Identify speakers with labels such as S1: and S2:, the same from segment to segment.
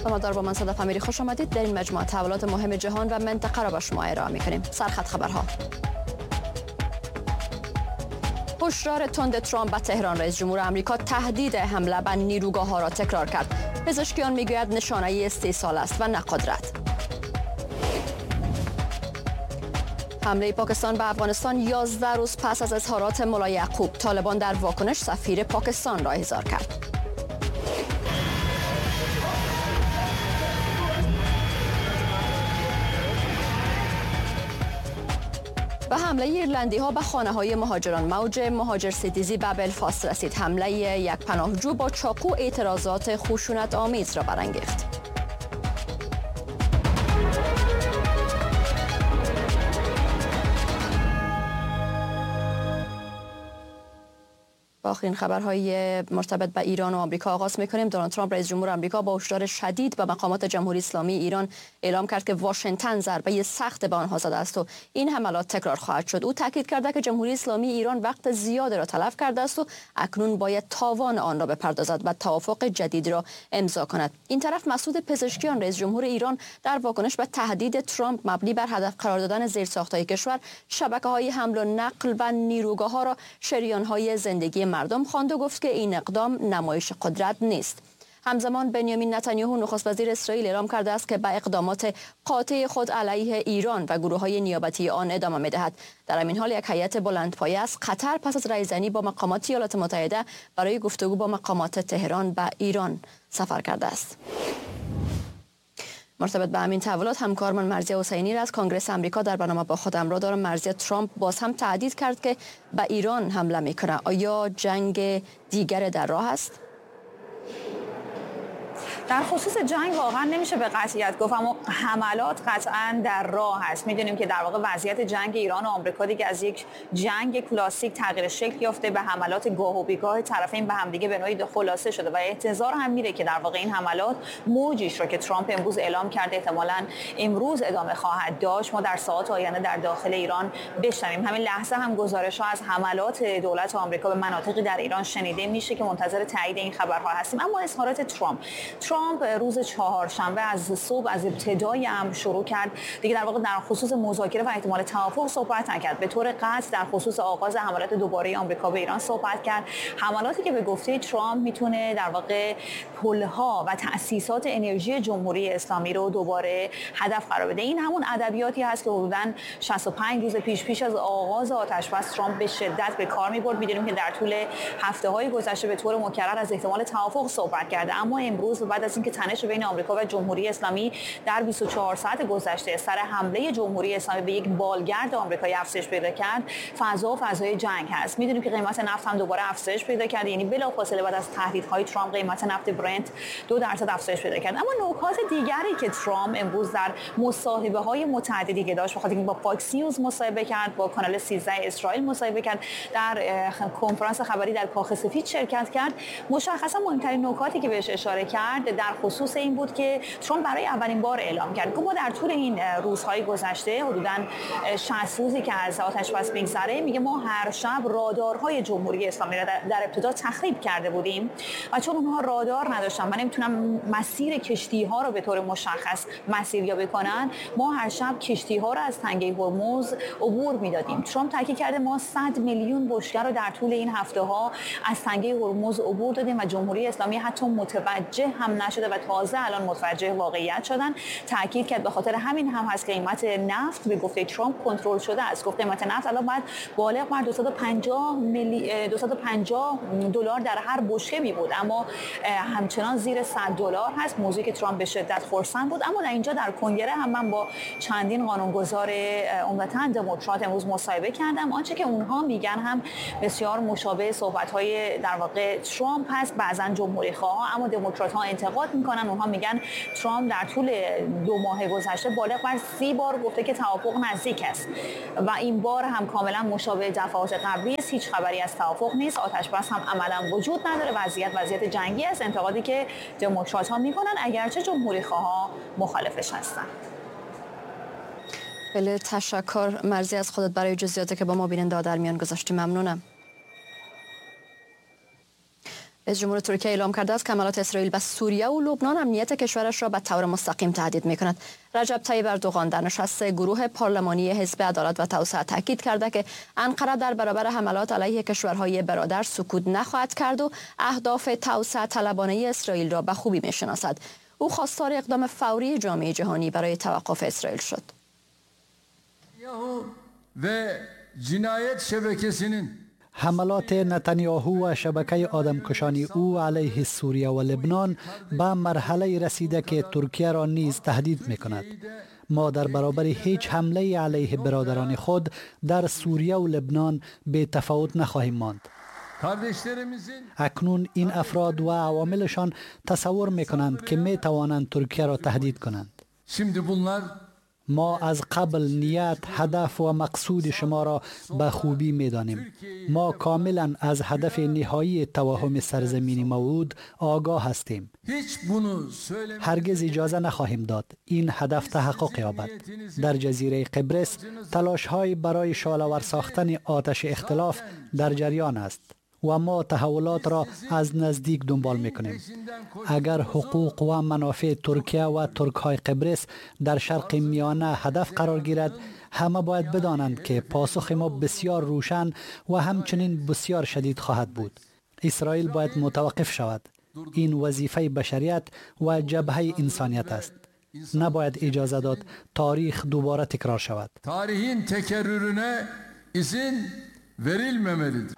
S1: سلام با من صدف امیری، خوش آمدید. در این مجموعه تحولات مهم جهان و منطقه را به شما ارائه می‌کنیم. سرخط خبرها. هشدار تند ترامپ به تهران. رئیس جمهور آمریکا تهدید حمله به نیروگاه‌ها را تکرار کرد. پزشکیان میگوید نشانه استیصال است و نه قدرت. حمله پاکستان به افغانستان 11 روز پس از اظهارات ملا یعقوب. طالبان در واکنش سفیر پاکستان را احضار کرد. به حمله ایرلندی ها به خانه های مهاجران. موج مهاجر ستیزی به بلفاست رسید. حمله یک پناهجو با چاقو اعتراضات خشونت آمیز را برانگیخت. با آخرین خبرهای مرتبط به ایران و آمریکا آغاز می‌کنیم. دونالد ترامپ رئیس جمهور آمریکا با هشدار شدید به مقامات جمهوری اسلامی ایران اعلام کرد که واشنگتن ضربه سخت به آنها زده است و این حملات تکرار خواهد شد. او تاکید کرده که جمهوری اسلامی ایران وقت زیادی را تلف کرده است و اکنون باید تاوان آن را بپردازد و توافق جدید را امضا کند. این طرف مسعود پزشکیان رئیس جمهور ایران در واکنش به تهدید ترامپ مبنی بر هدف قرار دادن زیرساخت‌های کشور، شبکه‌های حمل و نقل و نیروگاه‌ها را شریان‌های زندگی مردم خواند و گفت که این اقدام نمایش قدرت نیست. همزمان بنیامین نتانیاهو نخست وزیر اسرائیل اعلام کرده است که به اقدامات قاطع خود علیه ایران و گروه‌های نیابتی آن ادامه می‌دهد. در همین حال یک هیئت بلندپایه از قطر پس از رایزنی با مقامات ایالات متحده برای گفتگو با مقامات تهران به ایران سفر کرده است. مرتبط به همین تحولات همکارمان مرضیه حسینی را از کنگره آمریکا در برنامه با خود همراه دارم. مرضیه، ترامپ باز هم تهدید کرد که به ایران حمله میکنه. آیا جنگ دیگر در راه است؟
S2: در خصوص جنگ واقعا نمیشه به قطعیت گفت، اما حملات قطعا در راه است. میدونیم که در واقع وضعیت جنگ ایران و آمریکا دیگه از یک جنگ کلاسیک تغییر شکل یافته به حملات گاه و بیگاه طرفین به همدیگه به نوعی خلاصه شده و احتضار هم میره که در واقع این حملات موجیش رو که ترامپ امروز اعلام کرده احتمالاً امروز ادامه خواهد داشت ما در ساعات آینده در داخل ایران بشنویم. همین لحظه هم گزارش‌ها از حملات دولت آمریکا به مناطقی در ایران شنیده میشه که منتظر تایید این خبرها هستیم. اما اظهارات ترامپ روز چهارشنبه از صبح از ابتدای امر شروع کرد دیگه در واقع در خصوص مذاکره و احتمال توافق صحبت نکرد. به طور قطع در خصوص آغاز حملات دوباره آمریکا به ایران صحبت کرد. حملاتی که به گفته ترامپ میتونه در واقع پل‌ها و تأسیسات انرژی جمهوری اسلامی رو دوباره هدف قرار بده. این همون ادبیاتی هست که حدوداً 65 روز پیش از آغاز آتش‌بس ترامپ به شدت به کار می‌برد. می‌دونیم که در طول هفته‌های گذشته به طور مکرر از احتمال توافق صحبت کرده، اما امروز بعد از اینکه تنش بین آمریکا و جمهوری اسلامی در 24 ساعت گذشته سر حمله جمهوری اسلامی به یک بالگرد آمریکایی افزایش پیدا کرد، فضای جنگ هست. می‌دونیم که قیمت نفت هم دوباره افزایش پیدا کرد، یعنی بلافاصله بعد از تهدیدهای ترامپ قیمت نفت برنت 2% افزایش پیدا کرد. اما نکات دیگری که ترامپ امروز در مصاحبه‌های متعددی که داشت، بخاطر اینکه با فاکس نیوز مصاحبه کرد، با کانال 13 اسرائیل مصاحبه کرد، در کنفرانس خبری در کاخ سفید شرکت کرد، مشخصا مهمترین نکاتی که بهش اشاره کرد در خصوص این بود که ترامپ برای اولین بار اعلام کرد که ما در طول این روزهای گذشته حدوداً 60 روزی که از آتش‌بس می‌گذره، میگه ما هر شب رادارهای جمهوری اسلامی را در ابتدا تخریب کرده بودیم و چون اونها رادار نداشتن و نمیتونن مسیر کشتی‌ها رو به طور مشخص مسیریابی کنن، ما هر شب کشتی‌ها رو از تنگه هرمز عبور میدادیم. ترامپ تاکید کرده ما 100 میلیون بشکه رو در طول این هفته‌ها از تنگه هرمز عبور دادیم و جمهوری اسلامی حتی متوجه هم نشده و تازه الان متوجه واقعیت شدن. تاکید کرد به خاطر همین هم هست که قیمت نفت به گفته ترامپ کنترل شده است. گفت قیمت نفت الان باید بالغ بر 250 دلار در هر بشکه می بود، اما همچنان زیر 100 دلار هست. موضوعی که ترامپ به شدت خرسند بود. اما در اینجا در کنگره هم من با چندین قانونگذار عمدتاً دموکرات امروز مصاحبه کردم. آنچه که اونها میگن هم بسیار مشابه صحبت‌های در واقع ترامپ هست. بعضاً جمهوری خواه اما دموکرات‌ها انتقاد میکنن. اونها میگن ترامپ در طول 2 ماه گذشته بالغ بر 30 بار گفته که توافق نزدیک است و این بار هم کاملا مشابه دفعات قبلی است. هیچ خبری از توافق نیست. آتش‌بس هم عملا وجود نداره. وضعیت جنگی است. انتقادی که دموکرات‌ها میکنن اگرچه جمهوری خواها مخالفش هستن.
S1: بله، تشکر مرضی از خودت برای جزئیاتی که با ما بیننده در میان گذاشتی. ممنونم. رئیس جمهور ترکیه اعلام کرده است که حملات اسرائیل به سوریه و لبنان امنیت کشورش را به طور مستقیم تهدید می‌کند. رجب طیب اردوغان در نشست گروه پارلمانی حزب عدالت و توسعه تاکید کرده که انقره در برابر حملات علیه کشورهای برادر سکوت نخواهد کرد و اهداف توسعه طلبانه اسرائیل را به خوبی می‌شناسد. او خواستار اقدام فوری جامعه جهانی برای توقف اسرائیل شد.
S3: حملات نتانیاهو و شبکه آدمکشانی او علیه سوریه و لبنان به مرحله رسیده که ترکیه را نیز تهدید می کند. ما در برابر هیچ حمله علیه برادران خود در سوریه و لبنان به تفاوت نخواهیم ماند. اکنون این افراد و عواملشان تصور می کنند که می توانند ترکیه را تهدید کنند. ما از قبل نیت، هدف و مقصود شما را به خوبی می دانیم. ما کاملا از هدف نهایی توهم سرزمین موعود آگاه هستیم. هرگز اجازه نخواهیم داد این هدف تحقق یابد. در جزیره قبرس تلاش‌های برای شعله‌ور ساختن آتش اختلاف در جریان است و ما تحولات را از نزدیک دنبال میکنیم. اگر حقوق و منافع ترکیه و ترک‌های قبرس در شرق میانه هدف قرار گیرد، همه باید بدانند که پاسخ ما بسیار روشن و همچنین بسیار شدید خواهد بود. اسرائیل باید متوقف شود. این وظیفه بشریت و جبهه انسانیت است. نباید اجازه داد تاریخ دوباره تکرار شود.
S4: تاریخین تکررونه izin verilmemelidir.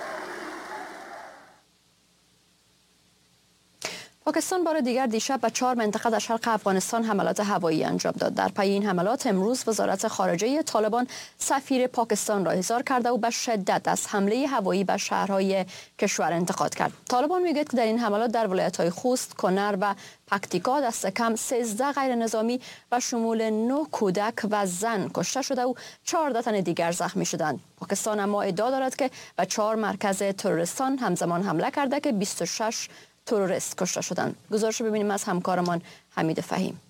S1: پاکستان بار دیگر دیشب به 4 منطقه در شرق افغانستان حملات هوایی انجام داد. در پی این حملات امروز وزارت خارجه طالبان سفیر پاکستان را احضار کرده و به شدت از حمله هوایی به شهرهای کشور انتقاد کرد. طالبان میگوید که در این حملات در ولایت‌های خوست، کنر و پکتیکا دست کم 13 غیر نظامی و شمول 9 کودک و زن کشته شده و 14 تن دیگر زخمی شدند. پاکستان اما ادعا دارد که به 4 مرکز تروریستان همزمان حمله کرده که 26 تروریست کشته شدند. گزارش ببینیم از همکارمان حمید فهیم.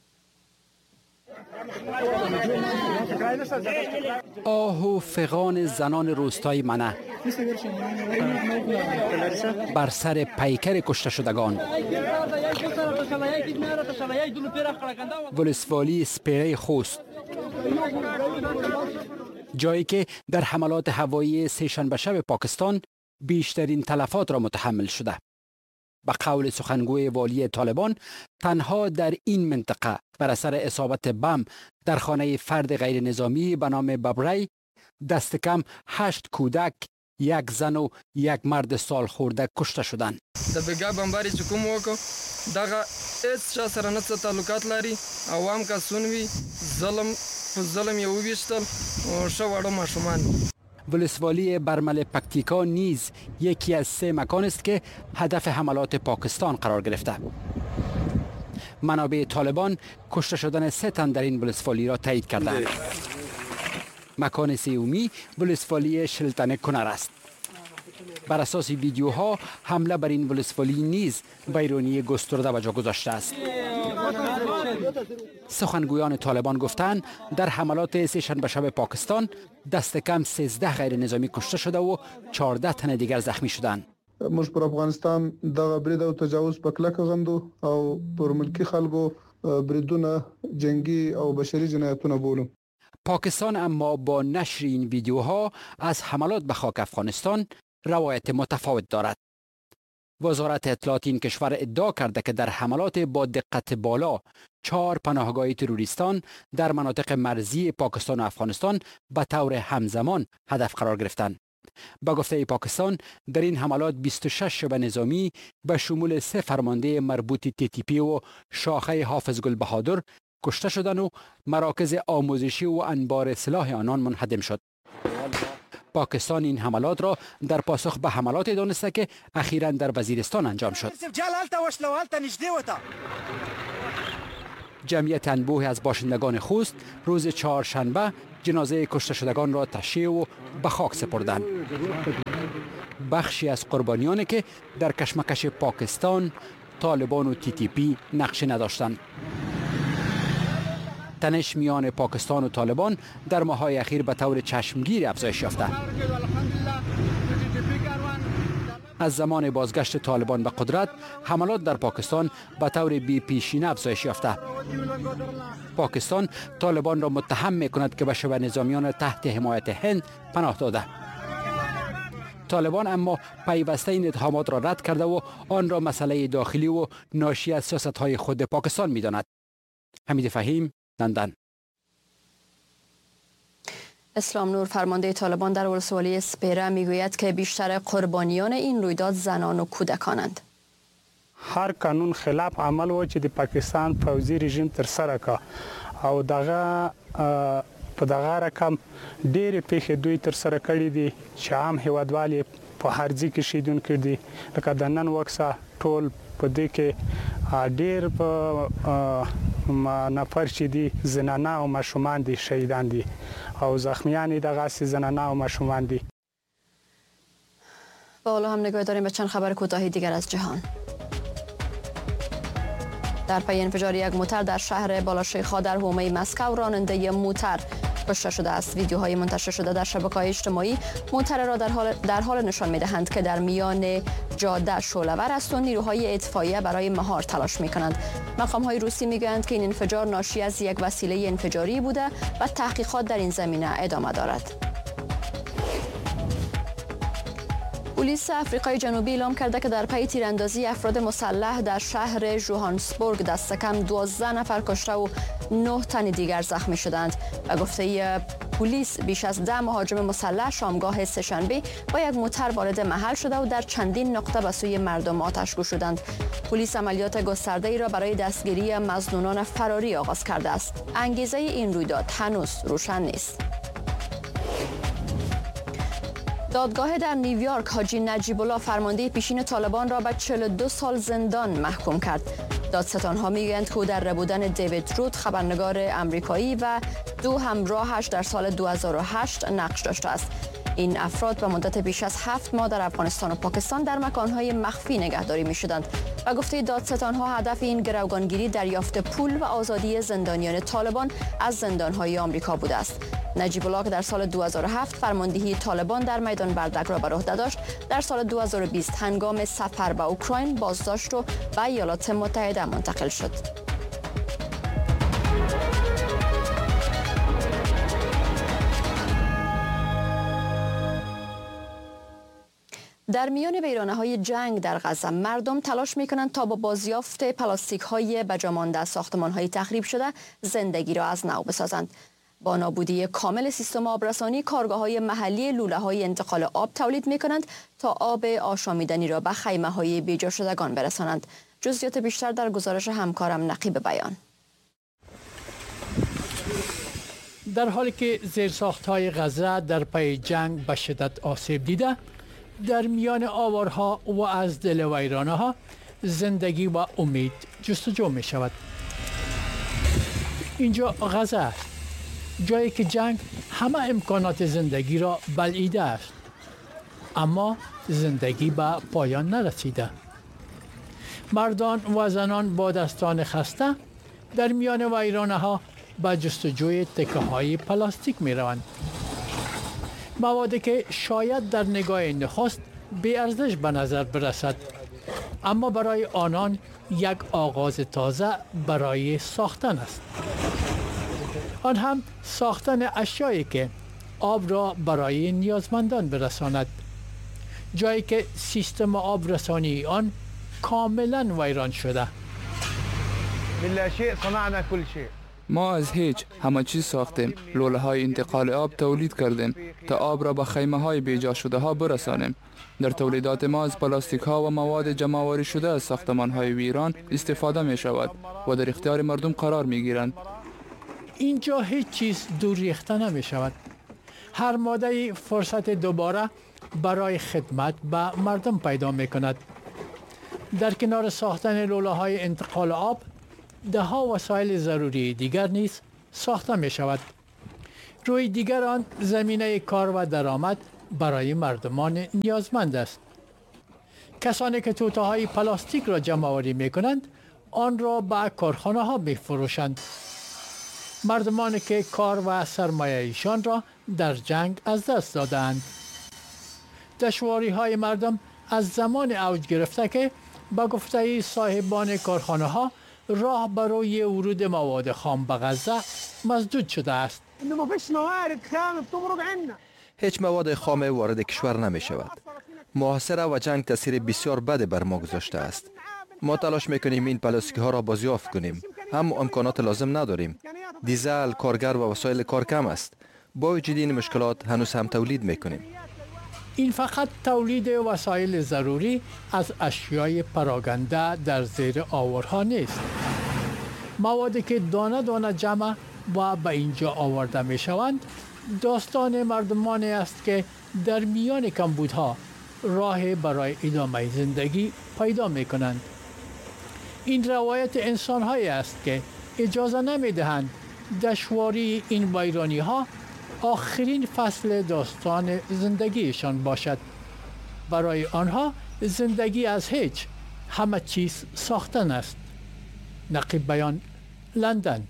S5: آه و فغان زنان روستای منه بر سر پیکر کشته شدگان. ولسوالی سپیره خوست، جایی که در حملات هوایی سه‌شنبه شب پاکستان بیشترین تلفات را متحمل شده. به قول سخنگوی والی طالبان، تنها در این منطقه بر اثر اصابت بم در خانه فرد غیر نظامی به نام ببری دست کم 8 کودک، 1 زن و 1 مرد سال خورده کشته شدند.
S6: د بګا بمباري چې کوم وکړو دغه هیڅ چا سره نه تعلقات لري، عوام کا سنوي ظلم یې وویشتل او ښه وړو ماشومان.
S5: ولسوالی برمل پکتیکا نیز یکی از 3 مکان است که هدف حملات پاکستان قرار گرفته. منابع طالبان کشته شدن 3 تن در این ولسوالی را تایید کردند. مکان سومی ولسوالی شلتن کنر است. بر اساس ویدیوها حمله بر این ولسوالی نیز بیرونی گسترده به جا گذاشته است. سخنگویان طالبان گفتند در حملات سه‌شنبه شب پاکستان دست کم 13 غیر نظامی کشته شده و 14 تن دیگر زخمی شدند.
S7: موږ پر افغانستان دغه برید او تجاوز په کلکه غندو او پر ملکی خلکو بریدونه جنگی او بشری جنایتونه بولو.
S5: پاکستان اما با نشر این ویدیوها از حملات به خاک افغانستان روایت متفاوت دارد. وزارت اطلاعات این کشور ادعا کرده که در حملات با دقت بالا 4 پناهگاه تروریستان در مناطق مرزی پاکستان و افغانستان به طور همزمان هدف قرار گرفتند. با گفته پاکستان در این حملات 26 شبه نظامی به شمول 3 فرمانده مربوط TTP و شاخه حافظ گل بهادر کشته شدند و مراکز آموزشی و انبار سلاح آنان منهدم شد. پاکستان این حملات را در پاسخ به حملات دانسته که اخیراً در وزیرستان انجام شد. جمعیت انبوهی از باشندگان خوست روز 4 شنبه جنازه کشته شدگان را تشییع و به خاک سپردند. بخشی از قربانیانی که در کشمکش پاکستان، طالبان و TTP نقش نداشتند. تنش میان پاکستان و طالبان در ماه‌های اخیر به طور چشمگیر افزایش یافته. از زمان بازگشت طالبان به قدرت حملات در پاکستان به طور بی پیشینه افزایش یافته. پاکستان طالبان را متهم می‌کند که به شبه نظامیان تحت حمایت هند پناه داده. طالبان اما پیوسته این اتهامات را رد کرده و آن را مسئله داخلی و ناشی از سیاست‌های خود پاکستان می‌داند. حمید فهیم، لندن.
S1: اسلام نور فرمانده طالبان در ولسوالی سپیره میگوید که بیشتر قربانیان این رویداد زنان و کودکانند.
S8: هر قانون خلاف عمل و چې د پاکستان پوځي رژیم تر سره کا او دغه په دغه رقم ډېر پیښې دوی تر سره کړې دي چې عام هیوادوالې په هرځي کې شهیدون کړي لکه د نن وکسه ټول په دې کې ډېر په نفر چې دي زنانه او ماشومان دي شهیدان دي او زخمیان دغه زنانه او ماشومان دي.
S1: با حالا هم نگاه داریم به چند خبر کوتاهی دیگر از جهان. در پی انفجار یک موتر در شهر بالاشیخا در حومه مسکو راننده موتر کشته شده است. ویدیوهای منتشر شده در شبکه‌های اجتماعی موتر را در حال نشان می‌دهند که در میان جاده شعله‌ور است و نیروهای اطفائیه برای مهار تلاش می‌کنند. مقام‌های روسی می‌گویند که این انفجار ناشی از یک وسیله انفجاری بوده و تحقیقات در این زمینه ادامه دارد. پلیس آفریقای جنوبی اعلام کرده که در پی تیراندازی افراد مسلح در شهر جوهانسبورگ دست کم 12 نفر کشته و 9 تن دیگر زخمی شدند. به گفته پلیس بیش از 10 مهاجم مسلح شامگاه سه‌شنبه با یک موتر وارد محل شده و در چندین نقطه به سوی مردم آتش گشودند. پلیس عملیات گسترده‌ای را برای دستگیری مظنونان فراری آغاز کرده است. انگیزه این رویداد هنوز روشن نیست. دادگاه در نیویورک حاجی نجیب الله فرمانده پیشین طالبان را به 42 سال زندان محکوم کرد. دادستان‌ها می‌گویند که او در ربودن دیوید رود خبرنگار آمریکایی و 2 همراهش در سال 2008 نقش داشته است. این افراد به مدت بیش از 7 ماه در افغانستان و پاکستان در مکان‌های مخفی نگهداری می‌شدند. و گفته دادستان‌ها هدف این گروگانگیری دریافت پول و آزادی زندانیان طالبان از زندان‌های آمریکا بوده است. نجیب الله که در سال 2007 فرماندهی طالبان در میدان بردک را بر عهده داشت، در سال 2020 هنگام سفر به اوکراین بازداشت و به ایالات متحده منتقل شد. در میان ویرانه‌های جنگ در غزه مردم تلاش می‌کنند تا با بازیافت پلاستیک‌های بجامانده از ساختمان‌های تخریب شده زندگی را از نو بسازند. با نابودی کامل سیستم آبرسانی، کارگاه‌های محلی لوله‌های انتقال آب تولید می‌کنند تا آب آشامیدنی را به خیمه‌های بیجا شدگان برسانند. جزئیات بیشتر در گزارش همکارم نقیب بیان.
S9: در حالی که زیرساخت‌های غزه در پی جنگ به شدت آسیب دیده، در میان آوارها و از دل ویرانه‌ها زندگی و امید جستجو می شود. اینجا غزه است، جایی که جنگ همه امکانات زندگی را بلعیده است، اما زندگی به پایان نرسیده. مردان و زنان با دستان خسته در میان ویرانه‌ها به جستجوی تکه‌های پلاستیک می روند. موادی که شاید در نگاه نخست بی ارزش به نظر برسد، اما برای آنان یک آغاز تازه برای ساختن است. آن هم ساختن اشیایی که آب را برای نیازمندان برساند، جایی که سیستم آب رسانی آن کاملا ویران شده.
S10: ما از هیچ همه چیز ساختیم. لوله های انتقال آب تولید کردیم تا آب را به خیمه های بیجا شده ها برسانیم. در تولیدات ما از پلاستیک ها و مواد جمع‌آوری شده از ساختمان های ویران استفاده می شود و در اختیار مردم قرار می گیرند.
S9: اینجا هیچ چیز دور ریخته نمی شود. هر ماده فرصت دوباره برای خدمت به مردم پیدا می کند. در کنار ساختن لوله های انتقال آب، ده ها وسایل ضروری دیگر نیز ساخته می شود. روی دیگر آن زمینه کار و درآمد برای مردمان نیازمند است. کسانی که توته های پلاستیک را جمع آوری می کنند، آن را به کارخانه ها می فروشند. مردمانی که کار و سرمایه ایشان را در جنگ از دست دادند. دشواری های مردم از زمان اوج گرفته که با گفته صاحبان کارخانه ها راه برای ورود مواد خام به غزه مسدود شده است.
S11: هیچ مواد خام وارد کشور نمی شود. محاصره و جنگ تاثیر بسیار بد بر ما گذاشته است. ما تلاش میکنیم این پلاستیک ها را بازیافت کنیم، اما امکانات لازم نداریم. دیزل، کارگر و وسایل کار کم است. با وجود این مشکلات هنوز هم تولید میکنیم.
S9: این فقط تولید وسایل ضروری از اشیای پراکنده در زیر آورها نیست. موادی که دانه دانه جمع و به اینجا آورده می شوند داستان مردمانی است که در میان کمبودها راه برای ادامه زندگی پیدا می کنند. این روایت انسان‌هایی است که اجازه نمی دهند دشواری این ویرانی ها آخرین فصل داستان زندگیشان باشد. برای آنها زندگی از هیچ، همه چیز ساختن است. نقیب بیان، لندن.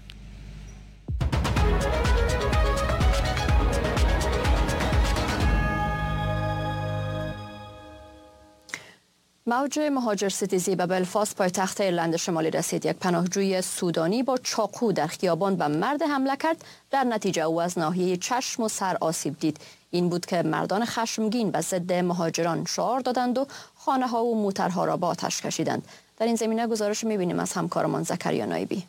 S1: موج مهاجرستیزی به بلفاست پایتخت ایرلند شمالی رسید. یک پناهجوی سودانی با چاقو در خیابان به مرد حمله کرد. در نتیجه او از ناحیه چشم و سر آسیب دید. این بود که مردان خشمگین به ضد مهاجران شعار دادند و خانه ها و موترها را با آتش کشیدند. در این زمینه گزارش می‌بینیم از همکارمان زکریا نایبی.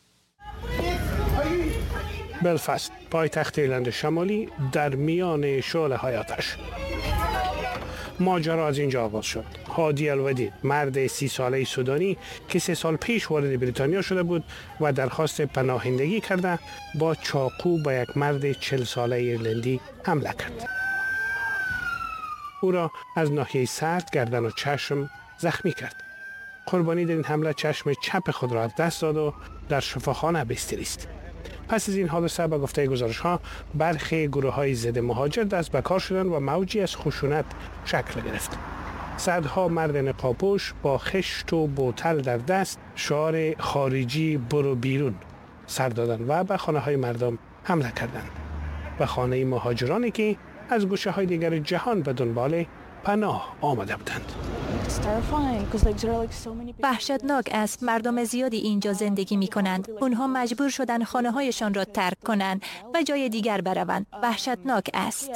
S12: بلفاست پایتخت ایرلند شمالی در میان شعله‌های آتش. ماجرا از اینجا آغاز شد. هادی الودید، مرد 30 ساله سودانی که 3 سال پیش وارد بریتانیا شده بود و درخواست پناهندگی کرده، با چاقو به یک مرد 40 ساله ایرلندی حمله کرد. او را از ناحیه سر، گردن و چشم زخمی کرد. قربانی در این حمله چشم چپ خود را از دست داد و در شفاخانه بستری است. پس از این حادثه به گفته گزارش‌ها برخی گروه‌های ضد مهاجر دست به کار شدند و موجی از خشونت شکل گرفت. صدها مرد نقاب‌پوش با خشت و بوتل در دست شعار خارجی برو بیرون سر دادند و به خانه‌های مردم حمله کردند. به خانه مهاجرانی که از گوشه‌های دیگر جهان به دنبال پناه آمده بودند.
S13: وحشتناک است. مردم زیادی اینجا زندگی می کنند. اونها مجبور شدن خانه هایشان را ترک کنند و جای دیگر بروند. وحشتناک است.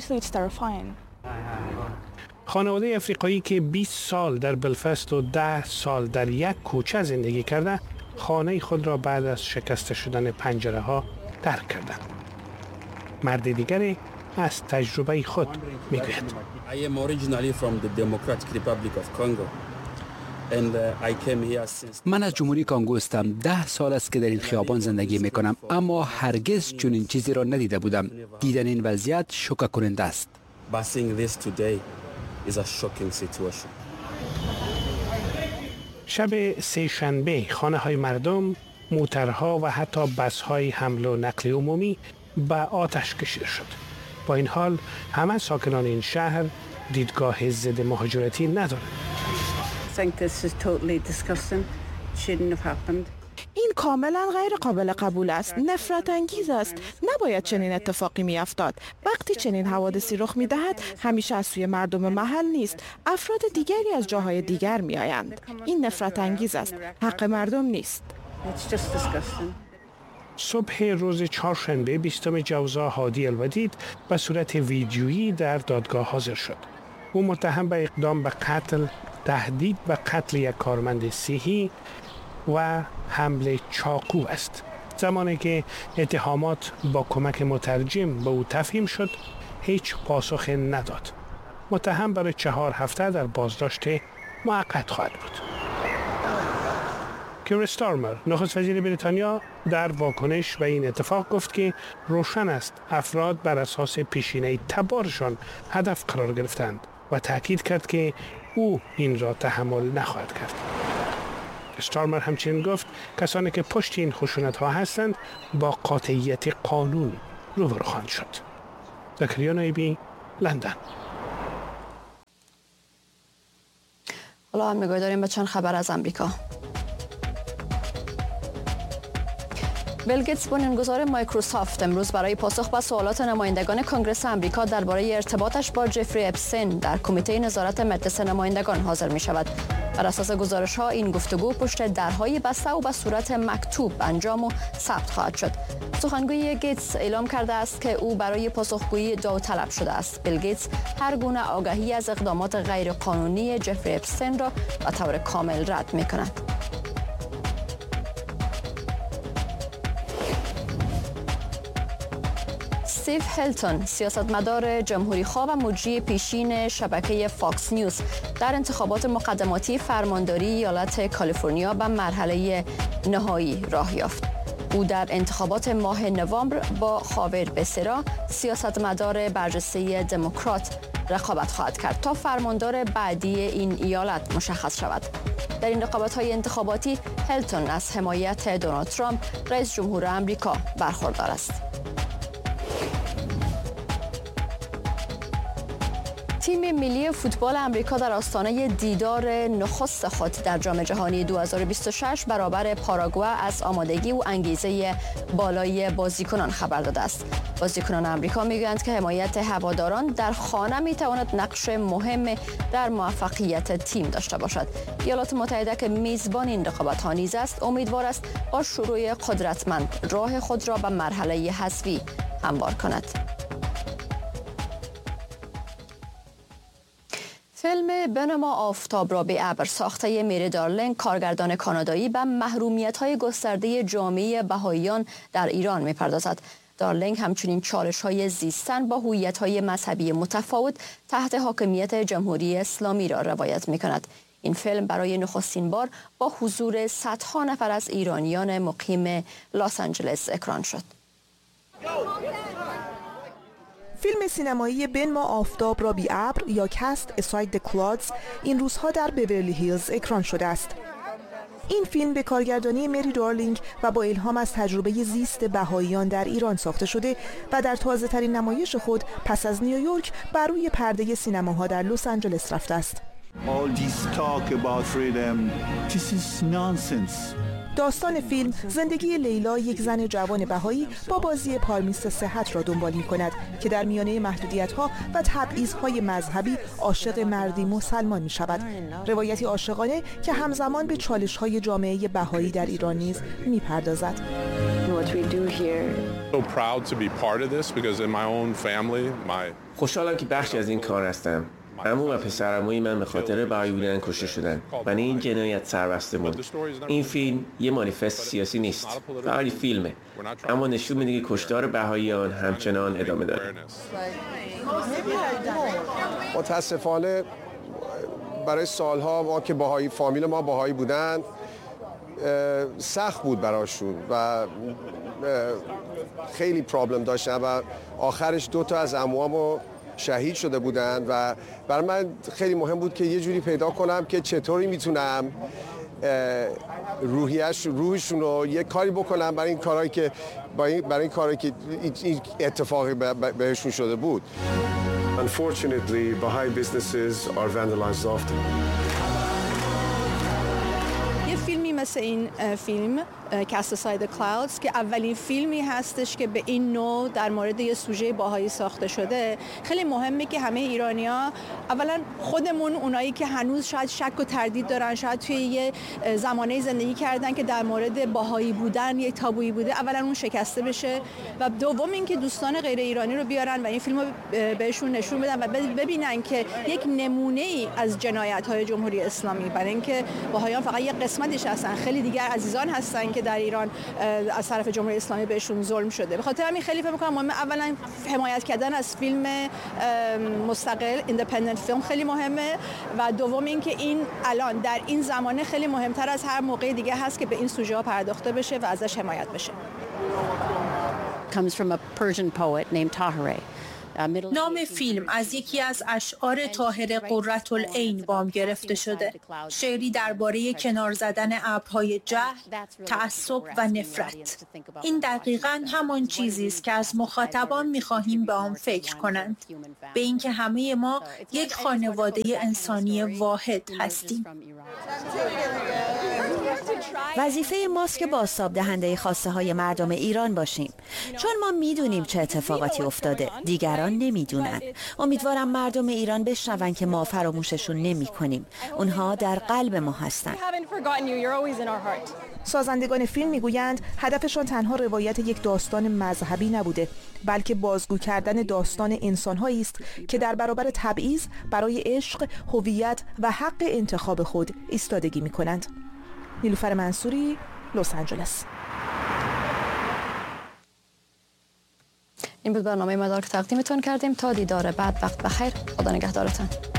S12: خانواده افریقایی که 20 سال در بلفاست و 10 سال در یک کوچه زندگی کرده، خانه خود را بعد از شکسته شدن پنجره ها ترک کردند. مرد دیگری از تجربه خود میگوید.
S5: من از جمهوری کانگو هستم. 10 سال است که در این خیابان زندگی میکنم، اما هرگز چنین چیزی را ندیده بودم. دیدن این وضعیت شوکه کننده است.
S12: شب سه‌شنبه خانه های مردم، موترها و حتی بس های حمل و نقل عمومی به آتش کشیده شد. با این حال همه ساکنان این شهر دیدگاه ضد مهاجرتی ندارند.
S14: این کاملا غیر قابل قبول است. نفرت انگیز است. نباید چنین اتفاقی می افتاد. وقتی چنین حوادثی رخ می دهد همیشه از سوی مردم محل نیست. افراد دیگری از جاهای دیگر می آیند. این نفرت انگیز است. حق مردم نیست.
S12: صبح روز چهارشنبه 20 جوزا هادی الودید به صورت ویدیویی در دادگاه حاضر شد. او متهم به اقدام به قتل، تهدید به قتل یک کارمند صحی و حمل چاقو است. زمانی که اتهامات با کمک مترجم به او تفهیم شد، هیچ پاسخ نداد. متهم برای 4 هفته در بازداشت موقت خواهد بود. کیر استارمر، نخست وزیر بریتانیا، در واکنش به این اتفاق گفت که روشن است افراد بر اساس پیشینه تبارشان هدف قرار گرفتند و تاکید کرد که او این را تحمل نخواهد کرد. استارمر همچنین گفت کسانی که پشت این خشونت ها هستند با قاطعیت قانون روبرو خواهند شد. زکریا نایبی، لندن.
S1: حالا هم نگاه داریم به چند خبر از امریکا. بیل گیتس بنیانگذار مایکروسافت امروز برای پاسخ به سوالات نمایندگان کنگره آمریکا درباره ارتباطش با جفری اپستین در کمیته نظارت مجلس نمایندگان حاضر می شود. بر اساس گزارش‌ها این گفتگو پشت درهای بسته و به صورت مکتوب انجام و ثبت خواهد شد. سخنگوی گیتس اعلام کرده است که او برای پاسخگویی داوطلب شده است. بیل گیتس هر گونه آگاهی از اقدامات غیرقانونی جفری اپستین را به طور کامل رد می کند. استیو هیلتون، سیاستمدار جمهوری‌خواه و مجری پیشین شبکه فاکس نیوز، در انتخابات مقدماتی فرمانداری ایالت کالیفرنیا به مرحله نهایی راه یافت. او در انتخابات ماه نوامبر با خاور بسرا، سیاستمدار برجسته دموکرات، رقابت خواهد کرد تا فرماندار بعدی این ایالت مشخص شود. در این رقابت‌های انتخاباتی هیلتون از حمایت دونالد ترامپ، رئیس جمهور آمریکا، برخوردار است. تیم ملی فوتبال آمریکا در آستانه دیدار نخست خود در جام جهانی 2026 برابر پاراگوئه از آمادگی و انگیزه بالای بازیکنان خبر داده است. بازیکنان آمریکا میگویند که حمایت هواداران در خانه میتواند نقش مهم در موفقیت تیم داشته باشد. ایالات متحده که میزبان این رقابت‌ها نیز است، امیدوار است با شروع قدرتمند راه خود را به مرحله حذفی هموار کند. فیلم بنما آفتاب را به ابر ساخته میری دارلینگ، کارگردان کانادایی، به محرومیت‌های گسترده جامعه بهائیان در ایران می‌پردازد. دارلینگ همچنین چالش‌های زیستن با هویت‌های مذهبی متفاوت تحت حاکمیت جمهوری اسلامی را روایت می‌کند. این فیلم برای نخستین بار با حضور صدها نفر از ایرانیان مقیم لس آنجلس اکران شد.
S15: فیلم سینمایی بنما آفتاب را بی ابر یا کست اساید د کلادز این روزها در بیورلی هیلز اکران شده است. این فیلم به کارگردانی مری دارلینگ و با الهام از تجربه زیست بهائیان در ایران ساخته شده و در تازه ترین نمایش خود پس از نیویورک بر روی پرده سینماها در لس آنجلس رفته است. داستان فیلم زندگی لیلا، یک زن جوان بهایی با بازی پارمیست صحت را دنبال می‌کند که در میانه محدودیت‌ها و تبعیض‌های مذهبی عاشق مردی مسلمان می‌شود. روایتی عاشقانه که همزمان به چالش‌های جامعه بهایی در ایران نیز می‌پردازد.
S16: خوشحالم که بخشی از این کار هستم. عمو و پسرعموی من به خاطر بهایی بودن کشته شدن و این جنایت سربسته بود. این فیلم یه مانیفست سیاسی نیست، فقط فیلمه، اما نشون میده که کشتار بهاییان همچنان ادامه داره.
S17: متاسفانه برای سالها ما که بهایی، فامیل ما بهایی بودن، سخت بود براشون و خیلی پرابلم داشتن و آخرش 2 از عموامو شهید شده بودند و برای من خیلی مهم بود که یه جوری پیدا کنم که چطوری میتونم روحشون رو یه کاری بکنم برای این کارهایی که برای این کاری که این اتفاقی بهشون شده بود.
S18: Unfortunately, Baha'i businesses are vandalized often.
S19: یه فیلمی مثل این فیلم کست اساید کلاودز که اولین فیلمی هستش که به این نوع در مورد یه سوژه باهایی ساخته شده، خیلی مهمه که همه ایرانی‌ها، اولا خودمون اونایی که هنوز شاید شک و تردید دارن، شاید توی یه زمانه زندگی کردن که در مورد باهایی بودن یک تابویی بوده، اولا اون شکسته بشه و دوم اینکه دوستان غیر ایرانی رو بیارن و این فیلمو بهشون نشون بدن و ببینن که یک نمونه‌ای از جنایت‌های جمهوری اسلامی، برای اینکه باهایان فقط یک قسمتش هستن، خیلی دیگر عزیزان هستن که در ایران از طرف جمهوری اسلامی بهشون ظلم شده. به خاطر همین خیلی فکر می‌کنم مهمه اولا حمایت کردن از فیلم مستقل، ایندیپندنت فیلم خیلی مهمه و دوم اینکه این الان در این زمانه خیلی مهمتر از هر موقع دیگه هست که به این سوژه ها پرداخته بشه و ازش حمایت بشه.
S20: Comes from a Persian poet named Tahirih.
S21: نام فیلم از یکی از اشعار طاهر قرةالعین وام گرفته شده، شعری درباره کنار زدن ابرهای جهل، تعصب و نفرت. این دقیقاً همان چیزی است که از مخاطبان می‌خواهیم به آن فکر کنند، به اینکه همه ما یک خانواده انسانی واحد هستیم.
S2: وظیفه ماست که بازتاب دهنده خواسته های مردم ایران باشیم، چون ما میدونیم چه اتفاقاتی افتاده، دیگران نمیدونن. امیدوارم مردم ایران بشنون که ما فراموششون نمی کنیم. اونها در قلب ما هستن.
S15: سازندگان فیلم میگویند هدفشان تنها روایت یک داستان مذهبی نبوده، بلکه بازگو کردن داستان انسان‌هایی است که در برابر تبعیض برای عشق، هویت و حق انتخاب خود ایستادگی می‌کنند. نیلوفر منصوری، لس آنجلس.
S1: این بود برنامه مدار که تقدیمتون کردیم. تا دیدار بعد، وقت بخیر. خدا نگهدارتان.